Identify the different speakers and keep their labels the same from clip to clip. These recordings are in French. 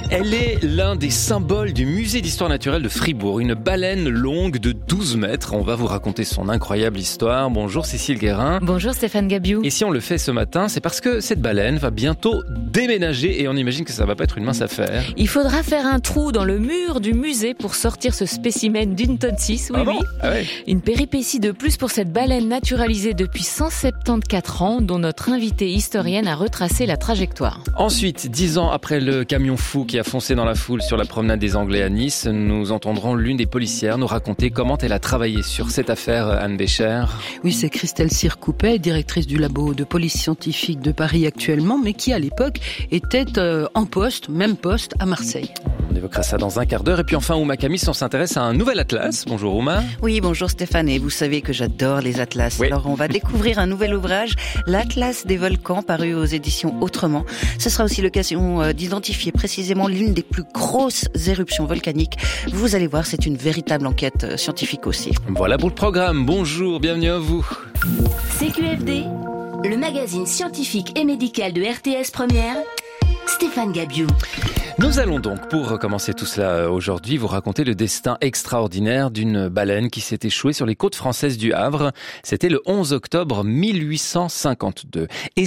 Speaker 1: Elle est l'un des symboles du musée d'histoire naturelle de Fribourg, une baleine longue de 12 mètres. On va vous raconter son incroyable histoire. Bonjour Cécile Guérin.
Speaker 2: Bonjour Stéphane Gabiou.
Speaker 1: Et si on le fait ce matin, c'est parce que cette baleine va bientôt déménager et on imagine que ça va pas être une mince affaire.
Speaker 2: Il faudra faire un trou dans le mur du musée pour sortir ce spécimen d'une tonne 6. Oui, oui.
Speaker 1: Ah ouais.
Speaker 2: Une péripétie de plus pour cette baleine naturalisée depuis 174 ans, dont notre invitée historienne a retracé la trajectoire.
Speaker 1: Ensuite, 10 ans après le camion fou qui a foncé dans la foule sur la promenade des Anglais à Nice, nous entendrons l'une des policières nous raconter comment elle a travaillé sur cette affaire, Anne Bécher.
Speaker 3: Oui, c'est Christelle Cyr-Coupet, directrice du labo de police scientifique de Paris actuellement, mais qui à l'époque était en poste, même poste, à Marseille.
Speaker 1: On évoquera ça dans un quart d'heure. Et puis enfin, Ouma Camis, on s'intéresse à un nouvel atlas. Bonjour Ouma.
Speaker 4: Oui, bonjour Stéphane, et vous savez que j'adore les atlas.
Speaker 1: Oui.
Speaker 4: Alors on va découvrir un nouvel ouvrage, l'Atlas des volcans, paru aux éditions Autrement. Ce sera aussi l'occasion d'identifier précisément l'une des plus grosses éruptions volcaniques. Vous allez voir, c'est une véritable enquête scientifique aussi.
Speaker 1: Voilà pour le programme. Bonjour, bienvenue à vous.
Speaker 5: CQFD, le magazine scientifique et médical de RTS Première, Stéphane Gabiou.
Speaker 1: Nous allons donc, pour commencer tout cela aujourd'hui, vous raconter le destin extraordinaire d'une baleine qui s'est échouée sur les côtes françaises du Havre. C'était le 11 octobre 1852. Et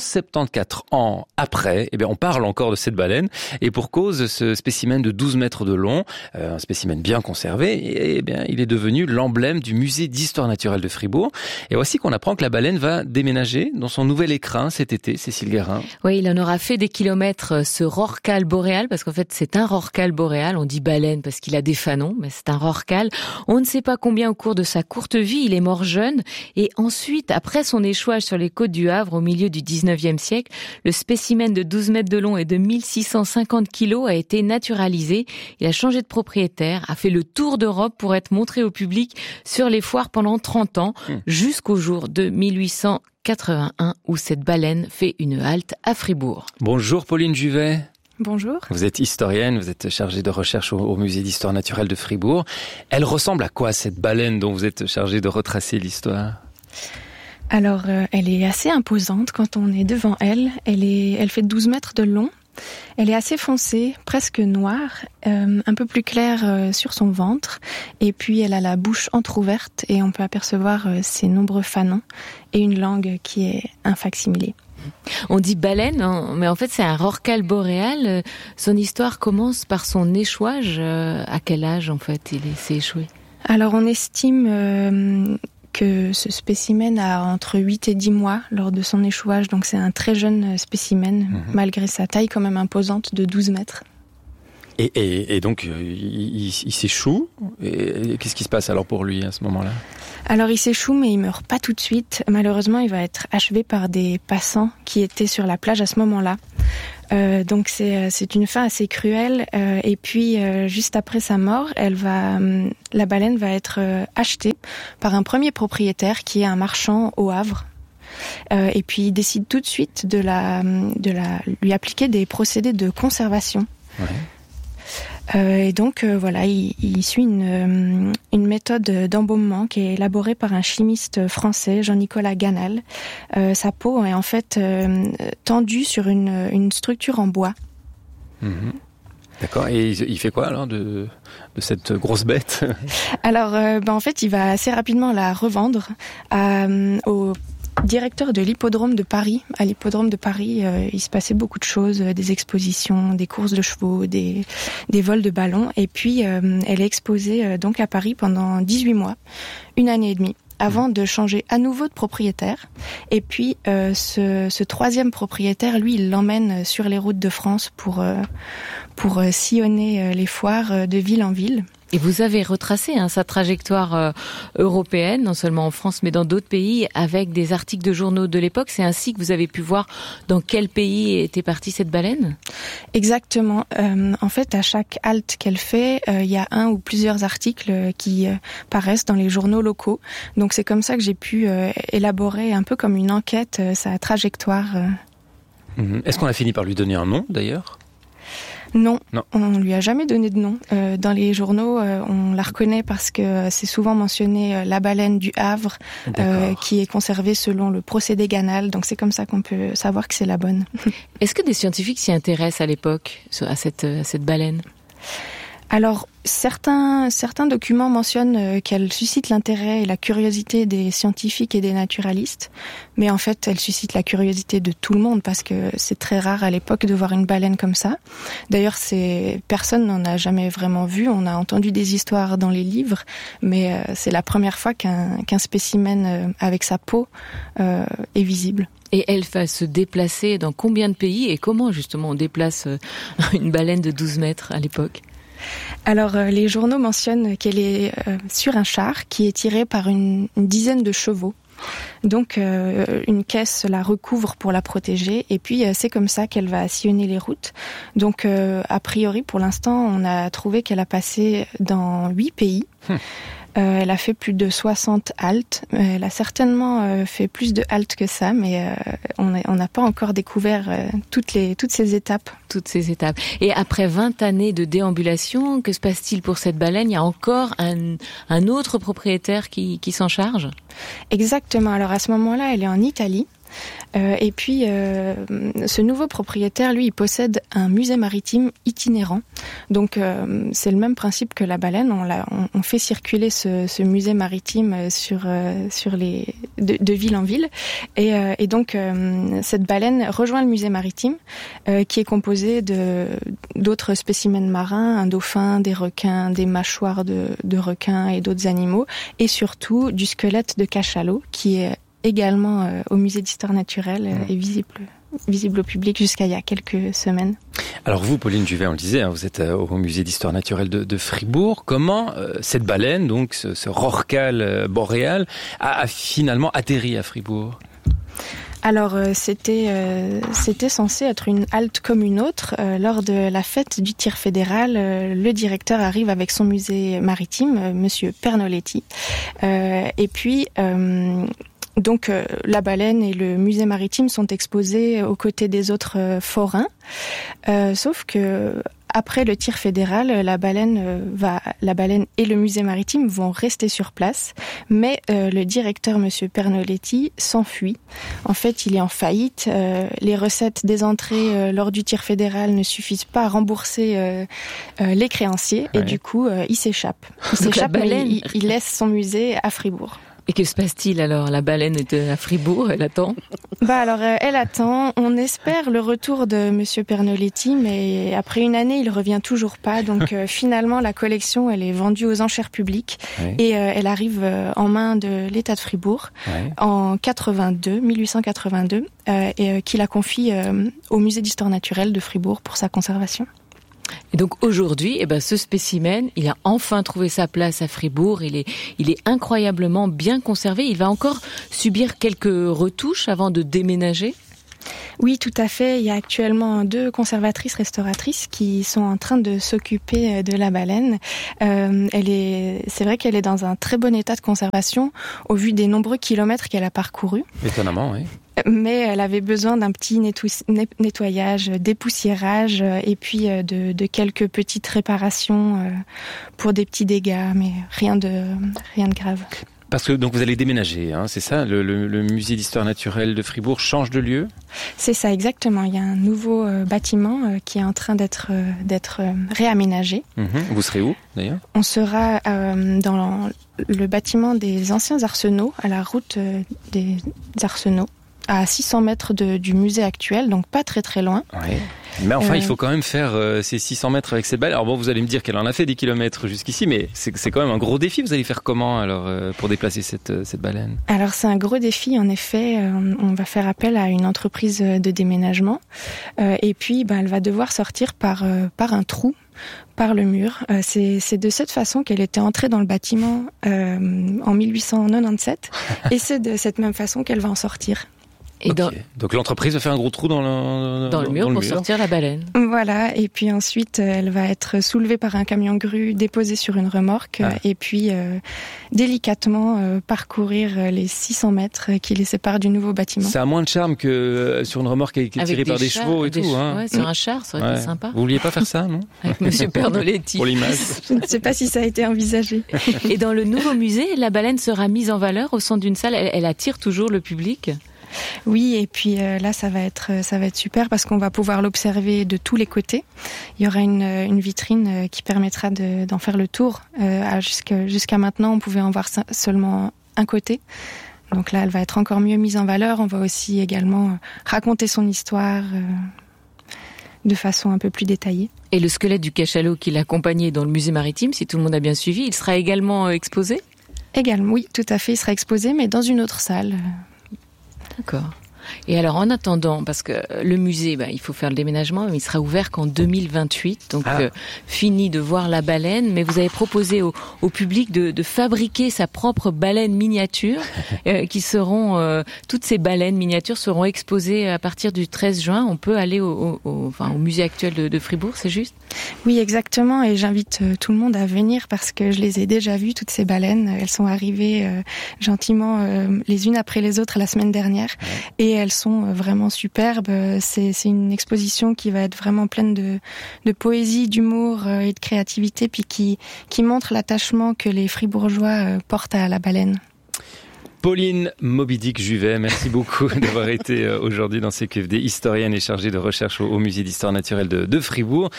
Speaker 1: 174 ans après, on parle encore de cette baleine. Et pour cause, ce spécimen de 12 mètres de long, un spécimen bien conservé, il est devenu l'emblème du musée d'histoire naturelle de Fribourg. Et voici qu'on apprend que la baleine va déménager dans son nouvel écrin cet été, Cécile Guérin.
Speaker 2: Oui, il en aura fait des kilomètres, ce rorqual boréal, parce qu'en fait c'est un rorqual boréal, on dit baleine parce qu'il a des fanons, mais c'est un rorqual. On ne sait pas combien au cours de sa courte vie, il est mort jeune, et ensuite, après son échouage sur les côtes du Havre au milieu du 19e siècle, le spécimen de 12 mètres de long et de 1650 kilos a été naturalisé. Il a changé de propriétaire, a fait le tour d'Europe pour être montré au public sur les foires pendant 30 ans, jusqu'au jour de 1881 où cette baleine fait une halte à Fribourg.
Speaker 1: Bonjour Pauline Juvet.
Speaker 6: Bonjour.
Speaker 1: Vous êtes historienne, vous êtes chargée de recherche au musée d'histoire naturelle de Fribourg. Elle ressemble à quoi cette baleine dont vous êtes chargée de retracer l'histoire ?
Speaker 6: Alors, elle est assez imposante quand on est devant elle. Elle fait 12 mètres de long. Elle est assez foncée, presque noire, un peu plus claire sur son ventre. Et puis, elle a la bouche entrouverte et on peut apercevoir ses nombreux fanons et une langue qui est un facsimilé.
Speaker 2: On dit baleine, mais en fait c'est un rorqual boréal. Son histoire commence par son échouage. À quel âge en fait il s'est échoué ?
Speaker 6: Alors on estime que ce spécimen a entre 8 et 10 mois lors de son échouage. Donc c'est un très jeune spécimen, malgré sa taille quand même imposante de 12 mètres.
Speaker 1: Et donc il s'échoue. Et qu'est-ce qui se passe alors pour lui à ce moment-là ?
Speaker 6: Alors il s'échoue mais il meurt pas tout de suite. Malheureusement il va être achevé par des passants qui étaient sur la plage à ce moment-là. Donc c'est une fin assez cruelle. Et puis juste après sa mort, la baleine va être achetée par un premier propriétaire qui est un marchand au Havre. Et puis il décide tout de suite de lui appliquer des procédés de conservation. Ouais. Et donc voilà, il suit une méthode d'embaumement qui est élaborée par un chimiste français, Jean-Nicolas Ganal. Sa peau est en fait tendue sur une structure en bois.
Speaker 1: D'accord. Et il fait quoi alors de cette grosse bête ?
Speaker 6: Alors en fait, il va assez rapidement la revendre au directeur de l'hippodrome de Paris. À l'hippodrome de Paris, il se passait beaucoup de choses, des expositions, des courses de chevaux, des vols de ballons. Et puis, elle est exposée donc à Paris pendant 18 mois, 1 année et demie, avant de changer à nouveau de propriétaire. Et puis, ce troisième propriétaire, lui, il l'emmène sur les routes de France pour sillonner les foires de ville en ville.
Speaker 2: Et vous avez retracé sa trajectoire européenne, non seulement en France, mais dans d'autres pays, avec des articles de journaux de l'époque. C'est ainsi que vous avez pu voir dans quel pays était partie cette baleine ?
Speaker 6: Exactement. En fait, à chaque halte qu'elle fait, il y a un ou plusieurs articles qui paraissent dans les journaux locaux. Donc c'est comme ça que j'ai pu élaborer un peu comme une enquête sa trajectoire.
Speaker 1: Est-ce qu'on a fini par lui donner un nom, d'ailleurs ?
Speaker 6: Non, on lui a jamais donné de nom. Dans les journaux, on la reconnaît parce que c'est souvent mentionné la baleine du Havre, qui est conservée selon le procédé Ganal. Donc c'est comme ça qu'on peut savoir que c'est la bonne.
Speaker 2: Est-ce que des scientifiques s'y intéressent à l'époque, à cette baleine ?
Speaker 6: Alors, certains documents mentionnent qu'elle suscite l'intérêt et la curiosité des scientifiques et des naturalistes, mais en fait, elle suscite la curiosité de tout le monde parce que c'est très rare à l'époque de voir une baleine comme ça. D'ailleurs, personne n'en a jamais vraiment vu. On a entendu des histoires dans les livres, mais c'est la première fois qu'un spécimen avec sa peau est visible.
Speaker 2: Et elle va se déplacer dans combien de pays et comment justement on déplace une baleine de 12 mètres à l'époque ?
Speaker 6: Alors, les journaux mentionnent qu'elle est sur un char qui est tiré par une dizaine de chevaux. Donc, une caisse la recouvre pour la protéger. Et puis, c'est comme ça qu'elle va sillonner les routes. Donc, a priori, pour l'instant, on a trouvé qu'elle a passé dans 8 pays. Elle a fait plus de 60 haltes. Elle a certainement fait plus de haltes que ça, mais on n'a pas encore découvert toutes ces étapes.
Speaker 2: Toutes ces étapes. Et après 20 années de déambulation, que se passe-t-il pour cette baleine ? Il y a encore un autre propriétaire qui s'en charge ?
Speaker 6: Exactement. Alors à ce moment-là, elle est en Italie. Et puis, ce nouveau propriétaire, lui, il possède un musée maritime itinérant. Donc, c'est le même principe que la baleine. On fait circuler ce musée maritime de ville en ville. Et donc, cette baleine rejoint le musée maritime, qui est composé d'autres spécimens marins, un dauphin, des requins, des mâchoires de requins et d'autres animaux, et surtout du squelette de cachalot, qui est également au musée d'histoire naturelle et visible au public jusqu'à il y a quelques semaines.
Speaker 1: Alors vous, Pauline Juvet, on le disait, vous êtes au musée d'histoire naturelle de Fribourg. Comment cette baleine, donc ce rorqual boréal, a finalement atterri à Fribourg ?
Speaker 6: Alors c'était censé être une halte comme une autre. Lors de la fête du tir fédéral, le directeur arrive avec son musée maritime, Monsieur Pernoletti, et puis donc la baleine et le musée maritime sont exposés aux côtés des autres forains, sauf que après le tir fédéral, la baleine et le musée maritime vont rester sur place, mais le directeur, Monsieur Pernoletti, s'enfuit. En fait, il est en faillite. Les recettes des entrées lors du tir fédéral ne suffisent pas à rembourser les créanciers, et du coup, il s'échappe. Mais il laisse son musée à Fribourg.
Speaker 2: Et que se passe-t-il alors ? La baleine est à Fribourg, elle attend ?
Speaker 6: Elle attend. On espère le retour de Monsieur Pernoletti, mais après une année, il revient toujours pas. Donc finalement, la collection, elle est vendue aux enchères publiques et elle arrive en main de l'État de Fribourg en 1882, et qui la confie au musée d'histoire naturelle de Fribourg pour sa conservation.
Speaker 2: Et donc aujourd'hui, ce spécimen, il a enfin trouvé sa place à Fribourg. Il est incroyablement bien conservé. Il va encore subir quelques retouches avant de déménager.
Speaker 6: Oui, tout à fait. Il y a actuellement 2 conservatrices restauratrices qui sont en train de s'occuper de la baleine. C'est vrai qu'elle est dans un très bon état de conservation au vu des nombreux kilomètres qu'elle a parcourus.
Speaker 1: Étonnamment, oui.
Speaker 6: Mais elle avait besoin d'un petit nettoyage, dépoussiérage et puis de quelques petites réparations pour des petits dégâts, mais rien de grave.
Speaker 1: Parce que donc vous allez déménager, c'est ça ? Le musée d'histoire naturelle de Fribourg change de lieu ?
Speaker 6: C'est ça, exactement. Il y a un nouveau bâtiment qui est en train d'être réaménagé.
Speaker 1: Vous serez où, d'ailleurs ?
Speaker 6: On sera dans le bâtiment des anciens arsenaux, à la route des arsenaux, à 600 mètres du musée actuel, donc pas très très loin.
Speaker 1: Ouais. Mais enfin, il faut quand même faire ces 600 mètres avec cette baleine. Alors bon, vous allez me dire qu'elle en a fait des kilomètres jusqu'ici, mais c'est quand même un gros défi. Vous allez faire comment alors pour déplacer cette baleine ? Alors
Speaker 6: c'est un gros défi, en effet. On va faire appel à une entreprise de déménagement, et puis elle va devoir sortir par un trou, par le mur. C'est de cette façon qu'elle était entrée dans le bâtiment en 1897, et c'est de cette même façon qu'elle va en sortir.
Speaker 2: Et
Speaker 1: donc l'entreprise va faire un gros trou dans le
Speaker 2: mur pour sortir la baleine.
Speaker 6: Voilà, et puis ensuite elle va être soulevée par un camion grue, déposée sur une remorque, et puis délicatement parcourir les 600 mètres qui les séparent du nouveau bâtiment.
Speaker 1: Ça a moins de charme que sur une remorque qui est tirée par des chevaux et tout.
Speaker 2: Ouais, sur un char, ça aurait été sympa.
Speaker 1: Vous vouliez pas faire ça, non?
Speaker 2: Avec Monsieur Pernoletti.
Speaker 1: Pour l'image.
Speaker 6: Je ne sais pas si ça a été envisagé.
Speaker 2: Et dans le nouveau musée, la baleine sera mise en valeur au centre d'une salle. Elle attire toujours le public.
Speaker 6: Oui, et puis là ça va être super parce qu'on va pouvoir l'observer de tous les côtés. Il y aura une vitrine qui permettra d'en faire le tour. Jusqu'à maintenant, on pouvait en voir seulement un côté. Donc là, elle va être encore mieux mise en valeur. On va aussi également raconter son histoire de façon un peu plus détaillée.
Speaker 2: Et le squelette du cachalot qui l'accompagnait dans le musée maritime, si tout le monde a bien suivi, il sera également exposé ?
Speaker 6: Également, oui, tout à fait, il sera exposé, mais dans une autre salle.
Speaker 2: D'accord. Et alors, en attendant, parce que le musée, il faut faire le déménagement, mais il sera ouvert qu'en 2028, donc fini de voir la baleine, mais vous avez proposé au public de fabriquer sa propre baleine miniature, qui seront, toutes ces baleines miniatures seront exposées à partir du 13 juin. On peut aller au musée actuel de Fribourg, c'est juste ?
Speaker 6: Oui, exactement, et j'invite tout le monde à venir parce que je les ai déjà vues, toutes ces baleines. Elles sont arrivées gentiment les unes après les autres la semaine dernière, et elles sont vraiment superbes. C'est une exposition qui va être vraiment pleine de poésie, d'humour et de créativité, puis qui montre l'attachement que les Fribourgeois portent à la baleine.
Speaker 1: Pauline Moby-Dick-Juvet, merci beaucoup d'avoir été aujourd'hui dans CQFD, historienne et chargée de recherche au musée d'histoire naturelle de Fribourg.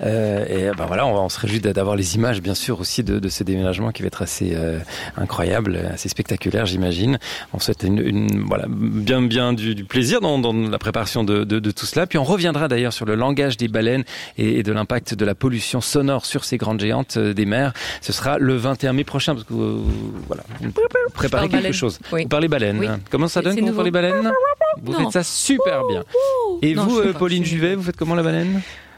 Speaker 1: On se réjouit d'avoir les images, bien sûr, aussi de ce déménagement qui va être assez incroyable, assez spectaculaire, j'imagine. On souhaite bien du plaisir dans la préparation de tout cela. Puis on reviendra d'ailleurs sur le langage des baleines et de l'impact de la pollution sonore sur ces grandes géantes des mers. Ce sera le 21 mai prochain, parce que préparez quelque chose.
Speaker 2: Oui.
Speaker 1: Vous parlez baleine.
Speaker 2: Oui.
Speaker 1: Comment ça donne quand vous parlez baleine? Vous faites ça super bien. Et vous, Pauline Juvet, vous faites comment la baleine?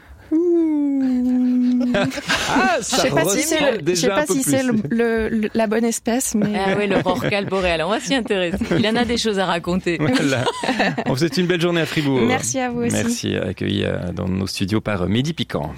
Speaker 6: Je sais pas si c'est la bonne espèce, mais...
Speaker 2: Ah oui, le rorqual boréal. On va s'y intéresser. Il en a des choses à raconter.
Speaker 1: Voilà. On vous souhaite une belle journée à Fribourg.
Speaker 6: Merci à vous aussi.
Speaker 1: Merci, accueilli dans nos studios par Mehdi Piquant.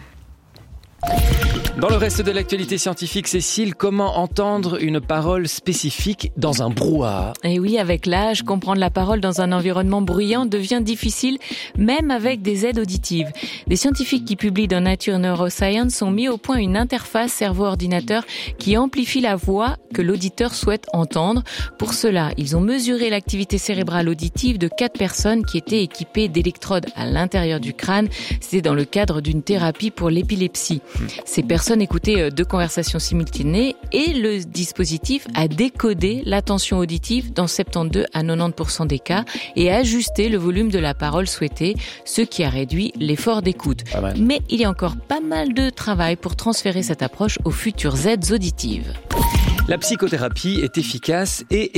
Speaker 1: Dans le reste de l'actualité scientifique, Cécile, comment entendre une parole spécifique dans un brouhaha?
Speaker 2: Et oui, avec l'âge, comprendre la parole dans un environnement bruyant devient difficile, même avec des aides auditives. Des scientifiques qui publient dans Nature Neuroscience ont mis au point une interface cerveau-ordinateur qui amplifie la voix que l'auditeur souhaite entendre. Pour cela, ils ont mesuré l'activité cérébrale auditive de 4 personnes qui étaient équipées d'électrodes à l'intérieur du crâne. C'était dans le cadre d'une thérapie pour l'épilepsie. Ces personnes écoutaient 2 conversations simultanées et le dispositif a décodé l'attention auditive dans 72 à 90% des cas et a ajusté le volume de la parole souhaitée, ce qui a réduit l'effort d'écoute. Mais il y a encore pas mal de travail pour transférer cette approche aux futures aides auditives.
Speaker 1: La psychothérapie est efficace et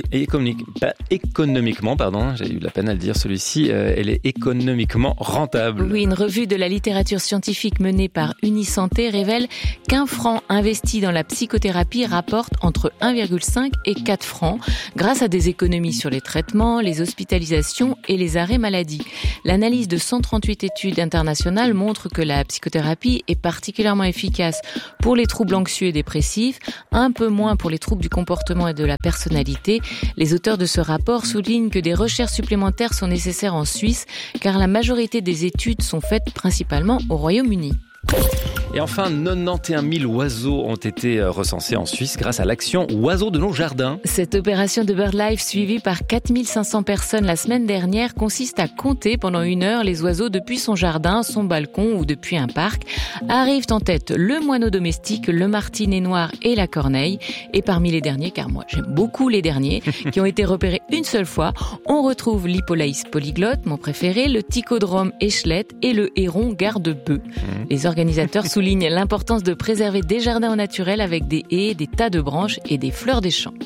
Speaker 1: économiquement, j'ai eu de la peine à le dire celui-ci, elle est économiquement rentable.
Speaker 2: Oui, une revue de la littérature scientifique menée par Unisanté révèle qu'un franc investi dans la psychothérapie rapporte entre 1,5 et 4 francs grâce à des économies sur les traitements, les hospitalisations et les arrêts maladie. L'analyse de 138 études internationales montre que la psychothérapie est particulièrement efficace pour les troubles anxieux et dépressifs, un peu moins pour les troubles du comportement et de la personnalité. Les auteurs de ce rapport soulignent que des recherches supplémentaires sont nécessaires en Suisse, car la majorité des études sont faites principalement au Royaume-Uni.
Speaker 1: Et enfin, 91 000 oiseaux ont été recensés en Suisse grâce à l'action Oiseaux de nos jardins.
Speaker 2: Cette opération de BirdLife suivie par 4500 personnes la semaine dernière consiste à compter pendant 1 heure les oiseaux depuis son jardin, son balcon ou depuis un parc. Arrivent en tête le moineau domestique, le martinet noir et la corneille. Et parmi les derniers, car moi j'aime beaucoup les derniers, qui ont été repérés une seule fois, on retrouve l'Hippolaïs polyglotte, mon préféré, le Ticodrome échelette et le héron garde-bœuf. Les organisateurs souligne l'importance de préserver des jardins au naturel avec des haies, des tas de branches et des fleurs des champs.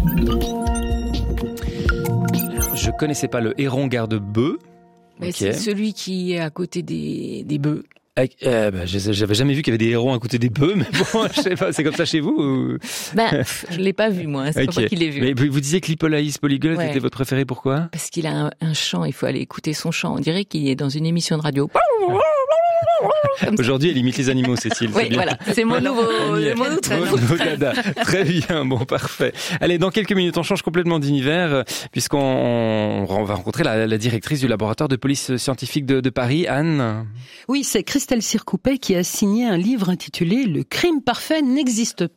Speaker 1: Je connaissais pas le héron garde-bœuf.
Speaker 2: Okay. C'est celui qui est à côté des bœufs.
Speaker 1: J'avais jamais vu qu'il y avait des hérons à côté des bœufs, mais bon, je sais pas, c'est comme ça chez vous ou...
Speaker 2: Je l'ai pas vu moi, c'est pas moi qui l'ai vu.
Speaker 1: Mais vous disiez que l'Hippolaïs polyglotte était votre préféré, pourquoi?
Speaker 2: Parce qu'il a un chant, il faut aller écouter son chant. On dirait qu'il est dans une émission de radio.
Speaker 1: Aujourd'hui, elle imite les animaux, Cécile.
Speaker 2: Oui, voilà, c'est mon nouveau
Speaker 1: dada. Très bien, bon, parfait. Allez, dans quelques minutes, on change complètement d'univers, puisqu'on va rencontrer la directrice du laboratoire de police scientifique de Paris, Anne.
Speaker 3: Oui, c'est Christelle Circoupet qui a signé un livre intitulé « Le crime parfait n'existe pas ».